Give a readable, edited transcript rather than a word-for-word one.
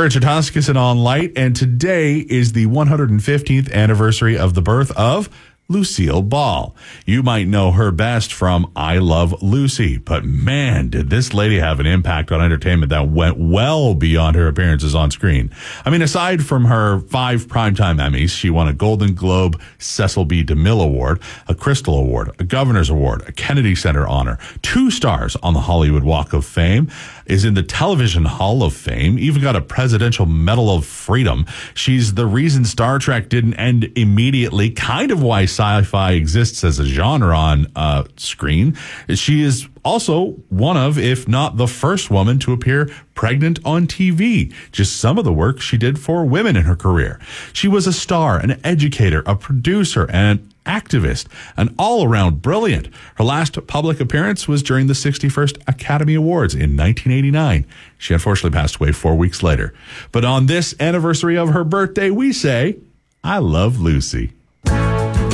Richard Huskisson on Light, and today is the 115th anniversary of the birth of Lucille Ball. You might know her best from I Love Lucy, but man, did this lady have an impact on entertainment that went well beyond her appearances on screen. I mean, aside from her 5 Primetime Emmys, she won a Golden Globe Cecil B. DeMille Award, a Crystal Award, a Governor's Award, a Kennedy Center honor, 2 stars on the Hollywood Walk of Fame, is in the Television Hall of Fame, even got a Presidential Medal of Freedom. She's the reason Star Trek didn't end immediately, kind of why sci-fi exists as a genre on screen. She is also one of, if not the first woman to appear pregnant on TV. Just some of the work she did for women in her career. She was a star, an educator, a producer, and an activist, and all-around brilliant. Her last public appearance was during the 61st Academy Awards in 1989. She unfortunately passed away 4 weeks later. But on this anniversary of her birthday, we say, I love Lucy.